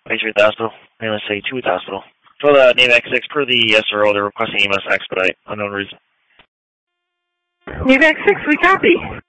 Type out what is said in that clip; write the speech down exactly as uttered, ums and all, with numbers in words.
Patriot Hospital. Mainland City two with Hospital. For the NAVAC six, per the S R O, they're requesting E M S expedite. Unknown reason. NAVAC six, we copy.